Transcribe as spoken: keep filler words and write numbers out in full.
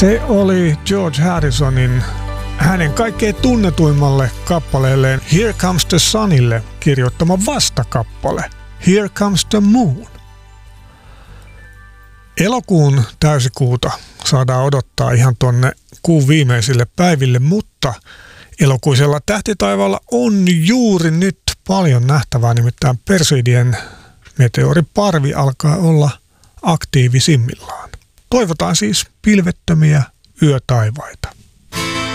Se oli George Harrisonin hänen kaikkein tunnetuimmalle kappaleelleen Here Comes the Sunille kirjoittama vastakappale Here Comes the Moon. Elokuun täysikuuta saadaan odottaa ihan tuonne kuun viimeisille päiville, mutta elokuisella tähtitaivaalla on juuri nyt paljon nähtävää, nimittäin Perseidien meteoriparvi alkaa olla aktiivisimmillaan. Toivotaan siis pilvettömiä yötaivaita.